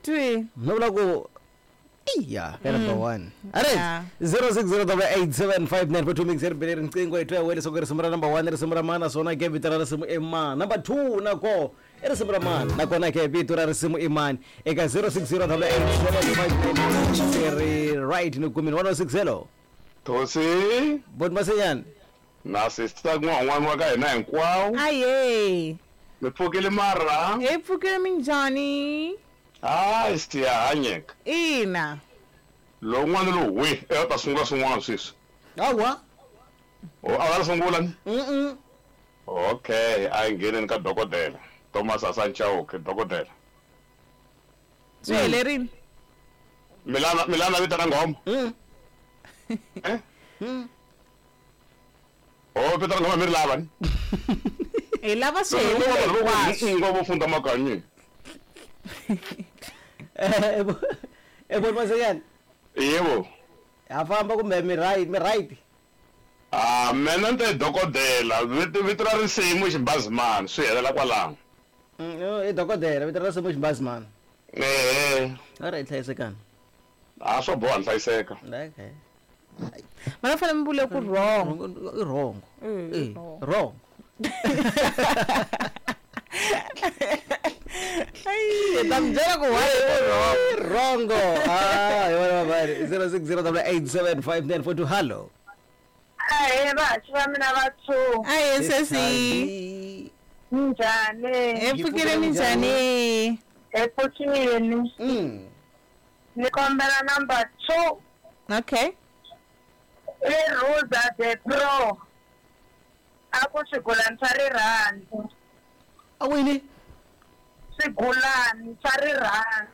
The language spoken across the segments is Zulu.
twi. No ku iya number 1. Alright. 06087594 mixer bele ncingo ethu yawele sokere simra number 1 ri simra mana sona ke vitara ri simu emana. Number 2 nako ri simra mana nakona ke vitara ri simu imani eka 06087594 right ni kumini 160. Tosi Bod masenyan. na sister ngwan'wana wa ka hina hinkwawo Aye. mi pfukile mara Hi pfukile minjhani? hayi siya hanyeka Ina. lowun'wana lowi ta sungula swin'wana sweswi Awa. a va la sungula ni okay a hi ngheneni ka dokodela Thomas Asanchauke dokodela Swi helerile. milana vita na ngoma vita na ngoma mi ri lava ni Hi lava swi helerile. ngoma funda makanyi Bod masenyan. yebo Afamba kumbe mi right. mina nte dokodela vito ra risimu xibazimani swi helela kwalaho I dokodela vitara ri simu xibazimani. Alright hlayisekani. a swo boha ni hlayiseka Okay. Mana fanele mi vule ku wrong. Wrong. Wrong. Ay, tambyela ku Wrong. Yona mari 06087594 hello. Hayi batho mina batho Aye sesi. njani Hi pfukile minjhani? ephukini ni kombela number 2 Okay. Rosa the Pro aku swigulani swa rirhandzu Awini. swigulani swa rirhandzu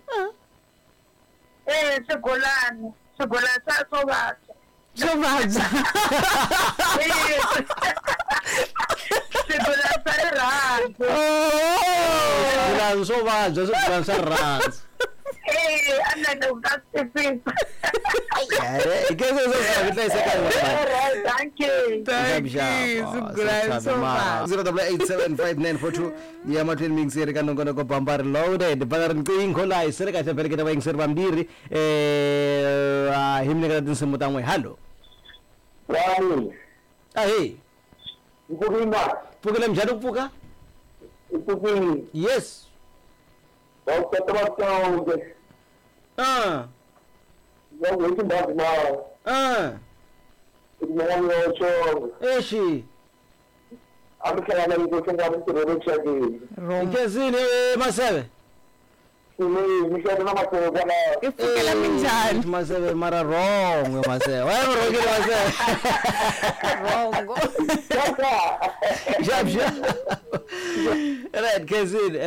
swigulani swa swo vabya Swo vabya. swigulani swa rirhandzu Swigulani swo vabya swigulani swa rirhandzu. a ni ta tivisa Ikezo hlayisekani. thank you Thank you. Swigulani swo vabya. 08875942 ya matweni mingiseri ka nongonoko bambari loaded bana riqingho la isere ka tlhepereketa va yingiseri vambirhi hi mi nyiketa tinsimu ta n'we hallo wani ahe nkuvima pfukile njhani ku pfuka ipfukini yes wakutata vatsonge wangweti mbazimara itinyanani yochonga exi a mi tlhelana yikohlengana mitirhelo kuxakeni ikezini maseve mi xete na maseve kwalaho Hi pfukile minjhani? maseve mara wrong maseve why mi rhongile maseve Wrong. Shap. Right, Kezin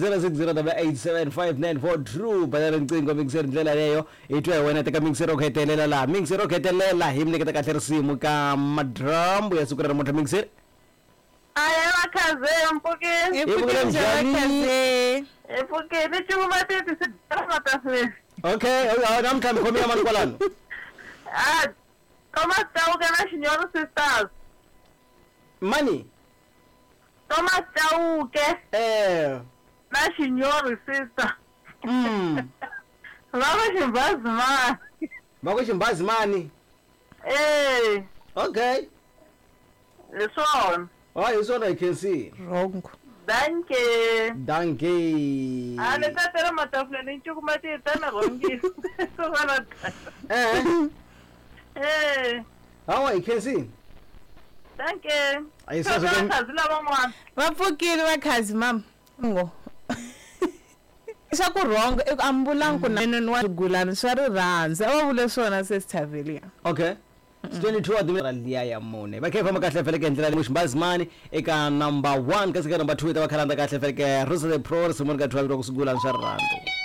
06087594 bana riqingho mingiseri ndlela leyo itwa wena teka mingiseri okhetelela la mingiseri okhetelela hi mi nyiketa kahle risimu ka madrambu ya siku ra namuntlha mingiseri aya vakhaze mpfukini Hi pfukile minjhani kaze? mpfukini cuma titi sidaramata sweswi okay namuntlha mi khomi ya mani kwalano Thomas Chauke na Shinyoro Sisters. mani Thomas Chauke na Shinyoro Sisters. Lava Shimbazimani. vako ximbazimani okay Listen. hi swona hi khensi Wrong. Thank you. danke Ale tatela matafula ni cuma titi na rongi. Sovana. hawa hi khensi Thank you. Ayi Sasa sasukeni khazila van'wana. Va pfukile vakhazi mama. Ngo. Xa ku wrong ambulangi ku na wa swigulani swa rirhandzu a va vule swona sesithavelia. okay 22 wa dimira liya ya mune va khefa makahle feleke ndlela leyi ximbazimani eka number 1 kasi ka number 2 ta va khalanda kahle feleke Rosa the Pro simon ka 12 ro kusungula swa rirhandzu